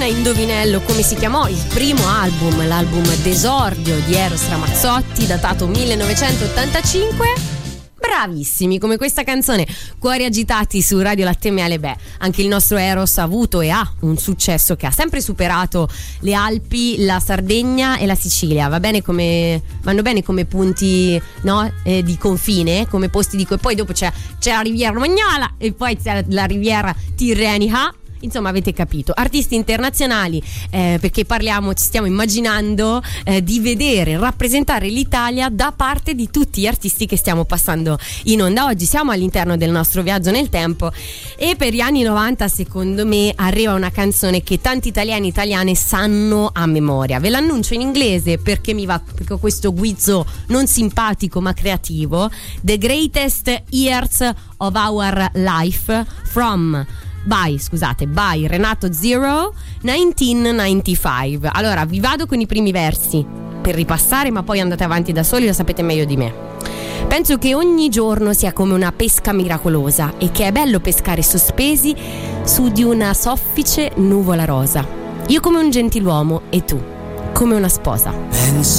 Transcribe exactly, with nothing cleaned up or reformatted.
indovinello come si chiamò il primo album, l'album d'esordio di Eros Ramazzotti, datato millenovecentottantacinque? Bravissimi, come questa canzone, Cuori agitati su Radio Latte e Miele. Beh, anche il nostro Eros ha avuto e ha un successo che ha sempre superato le Alpi, la Sardegna e la Sicilia. Va bene come vanno bene come punti, no, eh, di confine, come posti di co- poi dopo c'è, c'è la Riviera Romagnola e poi c'è la Riviera Tirrenica. Insomma, avete capito, artisti internazionali, eh, perché parliamo, ci stiamo immaginando eh, di vedere rappresentare l'Italia da parte di tutti gli artisti che stiamo passando in onda oggi. Siamo all'interno del nostro viaggio nel tempo e per gli anni novanta secondo me arriva una canzone che tanti italiani e italiane sanno a memoria. Ve l'annuncio in inglese perché mi va, perché ho questo guizzo non simpatico ma creativo. The Greatest Years of Our Life from By, scusate, by Renato Zero millenovecentonovantacinque. Allora, vi vado con i primi versi per ripassare, ma poi andate avanti da soli, lo sapete meglio di me. Penso che ogni giorno sia come una pesca miracolosa e che è bello pescare sospesi su di una soffice nuvola rosa. Io come un gentiluomo e tu come una sposa.